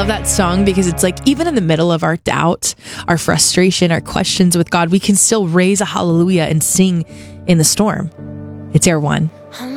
love that song because it's like, even in the middle of our doubt, our frustration, our questions with God, we can still raise a hallelujah and sing in the storm. It's Air One.